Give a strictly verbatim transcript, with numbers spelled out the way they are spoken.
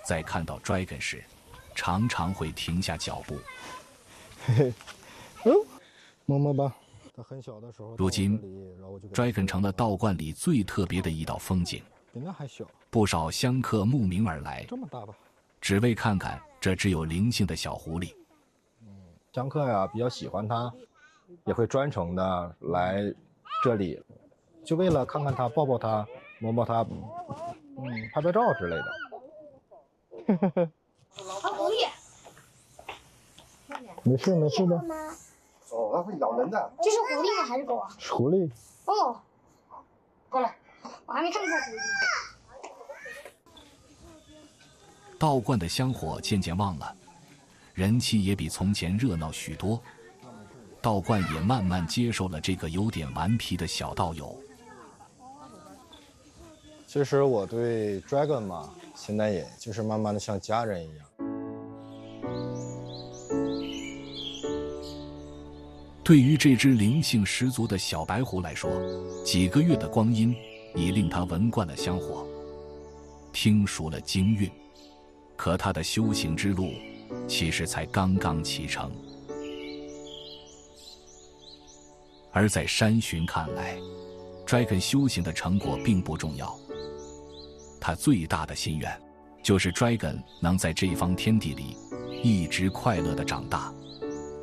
在看到 Dragon 时，常常会停下脚步。 嘿嘿，哦，摸摸吧。他很小的时候， 如今 Dragon 成了道观里最特别的一道风景。 比那还小， 不少香客慕名而来， 这么大吧？ 只为看看这只有灵性的小狐狸。 嗯，香客呀比较喜欢它，也会专程的来这里，就为了看看它、抱抱它、摸摸它，嗯，拍拍照之类的。 小狐狸， 没事没事的。 哦，它会咬人的。 这是狐狸吗？还是狗啊？ 狐狸。 哦，过来，我还没看过狐狸。 道观的香火渐渐旺了，人气也比从前热闹许多。道观也慢慢接受了这个有点顽皮的小道友。 其实我对 Dragon 嘛，现在也就是慢慢的像家人一样。 对于这只灵性十足的小白狐来说，几个月的光阴已令它闻惯了香火，听熟了经韵。可它的修行之路其实才刚刚启程。而在山巡看来， Dragon 修行的成果并不重要，他最大的心愿就是 Dragon 能在这方天地里一直快乐地长大。